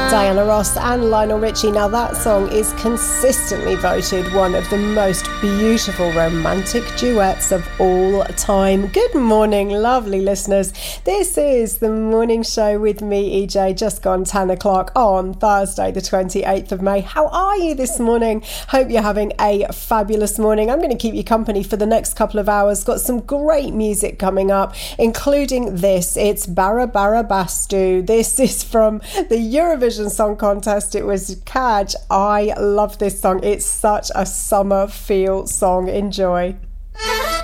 Diana Ross and Lionel Richie. Now that song is consistently voted one of the most beautiful romantic duets of all time. Good morning, lovely listeners. This is the morning show with me, EJ, just gone 10 o'clock on Thursday the 28th of May. How are you this morning? Hope you're having a fabulous morning. I'm going to keep you company for the next couple of hours. Got some great music coming up, including this. It's Bara Bara Bastu. This is from the Eurovision Song Contest. It was Kaj. I love this song. It's such a summer feel song. Enjoy.